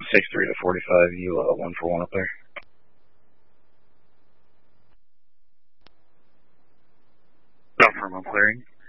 63 to 45, you 1 for 1 up there. Affirm, I'm clearing.